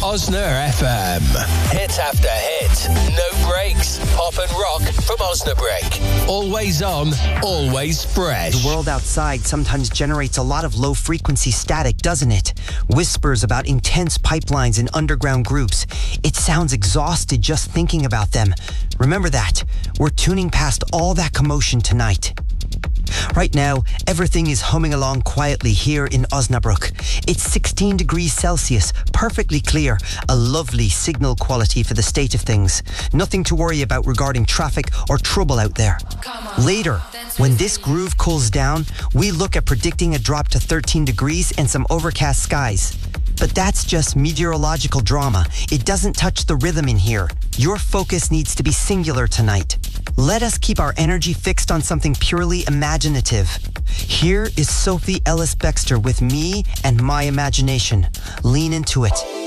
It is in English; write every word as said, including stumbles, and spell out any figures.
Osna F M. Hit after hit. No breaks. Pop and rock from Osnabrück. Always on, always fresh. The world outside sometimes generates a lot of low-frequency static, doesn't it? Whispers about intense pipelines and underground groups. It sounds exhausted just thinking about them. Remember that. We're tuning past all that commotion tonight. Right now, everything is humming along quietly here in Osnabrück. It's sixteen degrees Celsius, perfectly clear, a lovely signal quality for the state of things. Nothing to worry about regarding traffic or trouble out there. Later, when this groove cools down, we look at predicting a drop to thirteen degrees and some overcast skies. But that's just meteorological drama. It doesn't touch the rhythm in here. Your focus needs to be singular tonight. Let us keep our energy fixed on something purely imaginative. Here is Sophie Ellis-Bextor with Me and My Imagination. Lean into it.